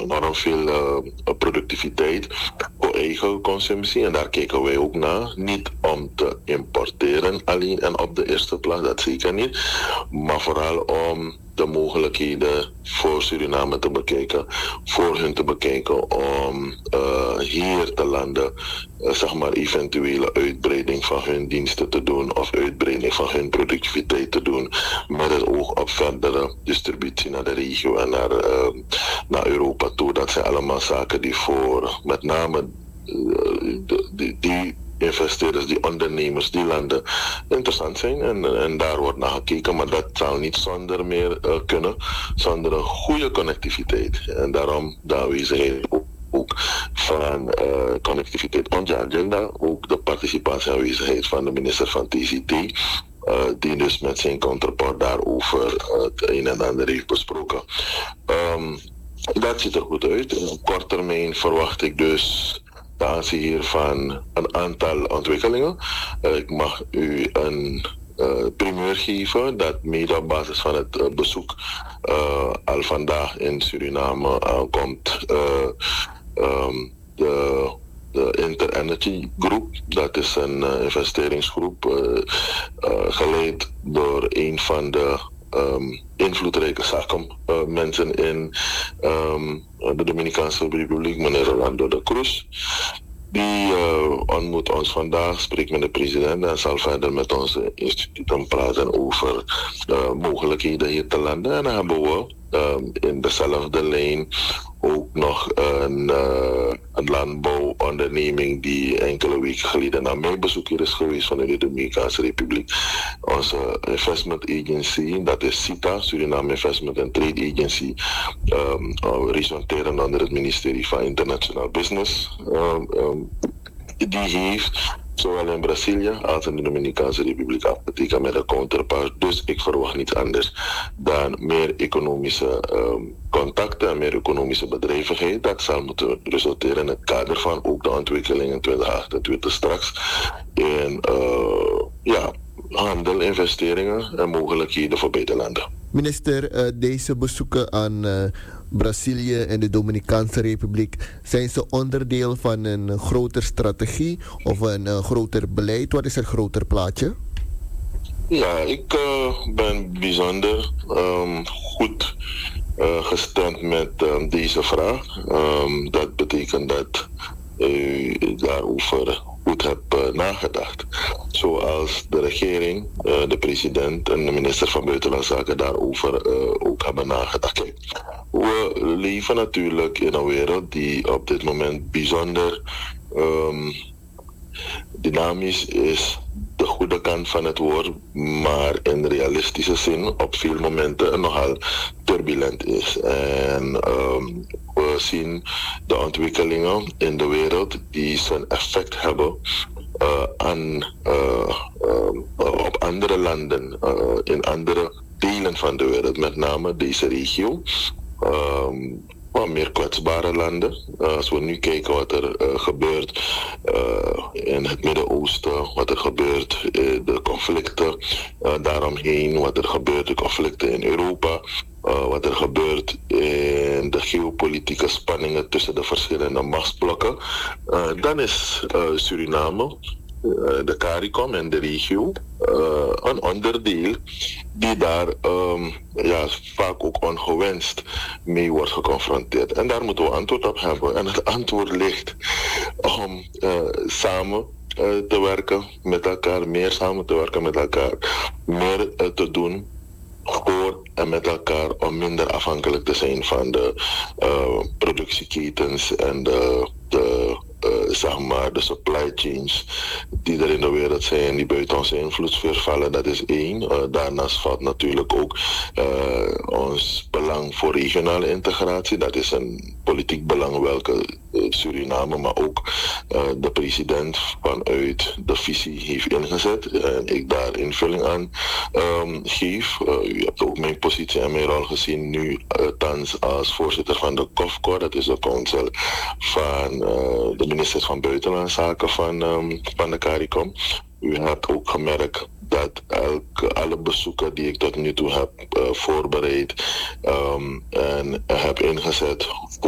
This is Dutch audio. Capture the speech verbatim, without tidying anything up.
enorm veel uh, productiviteit voor eigen consumptie. En daar kijken wij ook naar. Niet om te importeren alleen en op de eerste plaats, dat zeker niet. Maar vooral om de mogelijkheden voor Suriname te bekijken, voor hun te bekijken om uh, hier te landen, uh, zeg maar, eventuele uitbreiding van hun diensten te doen of uitbreiding van hun productiviteit te doen, met het oog op verdere distributie naar de regio en naar, uh, naar Europa toe. Dat zijn allemaal zaken die voor met name uh, de, die, die investeerders, die ondernemers, die landen interessant zijn en, en daar wordt naar gekeken, maar dat zal niet zonder meer uh, kunnen, zonder een goede connectiviteit. En daarom de aanwezigheid ook, ook van uh, connectiviteit on agenda, ook de participatie en aanwezigheid van de minister van T C T, uh, die dus met zijn counterpart daarover uh, het een en ander heeft besproken. Um, dat ziet er goed uit. In op korte termijn verwacht ik dus de aanzien hiervan een aantal ontwikkelingen. Uh, ik mag u een uh, primeur geven dat mede op basis van het uh, bezoek uh, al vandaag in Suriname aankomt. Uh, um, de de Inter-Energy Group, dat is een uh, investeringsgroep uh, uh, geleid door een van de Um, invloedrijke zakenmensen uh, in um, de Dominicaanse Republiek, meneer Rolando de Cruz. Die uh, ontmoet ons vandaag, spreekt met de president en zal verder met onze instituten praten over uh, mogelijkheden hier te landen. En dan hebben we um, in dezelfde lijn ook nog een, uh, een landbouwonderneming die enkele weken geleden naar mijn bezoek hier is geweest vanuit de Dominicaanse Republiek. Onze investment agency, dat is SITA, Suriname Investment and Trade Agency, um, uh, resulterend onder het ministerie van International Business. Um, um, die heeft zowel in Brazilië als in de Dominicaanse Republiek afgetekend met een counterpart. Dus ik verwacht niets anders dan meer economische um, contacten en meer economische bedrijvigheid. Dat zal moeten resulteren in het kader van ook de ontwikkeling in twintig achtentwintig straks. In uh, ja, handel, investeringen en mogelijkheden voor beide landen. Minister, uh, deze bezoeken aan uh, Brazilië en de Dominicaanse Republiek, zijn ze onderdeel van een groter strategie of een uh, groter beleid? Wat is het groter plaatje? Ja, ik uh, ben bijzonder um, goed uh, gestemd met um, deze vraag. Um, dat betekent dat u daarover goed hebt uh, nagedacht. Zoals de regering, uh, de president en de minister van Buitenlandse Zaken daarover uh, ook hebben nagedacht. Kijk, we leven natuurlijk in een wereld die op dit moment bijzonder um, dynamisch is, de goede kant van het woord, maar in realistische zin op veel momenten nogal turbulent is. En um, we zien de ontwikkelingen in de wereld die zijn effect hebben uh, aan, uh, uh, op andere landen, uh, in andere delen van de wereld, met name deze regio. Um, wat meer kwetsbare landen. Uh, als we nu kijken wat er uh, gebeurt uh, in het Midden-Oosten, wat er gebeurt, uh, de conflicten uh, daaromheen, wat er gebeurt, de conflicten in Europa, uh, wat er gebeurt in de geopolitieke spanningen tussen de verschillende machtsblokken, uh, dan is uh, Suriname, uh, de CARICOM en de regio uh, een onderdeel die daar um, ja, vaak ook ongewenst mee wordt geconfronteerd. En daar moeten we antwoord op hebben. En het antwoord ligt om uh, samen uh, te werken met elkaar, meer samen te werken met elkaar, meer uh, te doen voor en met elkaar om minder afhankelijk te zijn van de uh, productieketens en de, de Uh, zeg maar, de supply chains die er in de wereld zijn, die buiten onze invloedssfeer vallen, dat is één. Uh, daarnaast valt natuurlijk ook uh, ons belang voor regionale integratie. Dat is een politiek belang welke uh, Suriname, maar ook uh, de president vanuit de visie heeft ingezet. En ik daar invulling aan um, geef. Uh, u hebt ook mijn positie en mijn rol gezien nu uh, thans als voorzitter van de COFCO, dat is de council van uh, de minister van Buitenlandse Zaken van, um, van de CARICOM. U hebt ook gemerkt dat elke, alle bezoeken die ik tot nu toe heb uh, voorbereid um, en heb ingezet